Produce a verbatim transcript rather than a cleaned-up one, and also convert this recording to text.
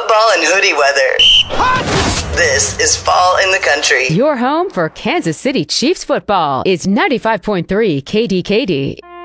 football and hoodie weather. This is Fall in the Country. Your home for Kansas City Chiefs football is ninety-five point three K D K D.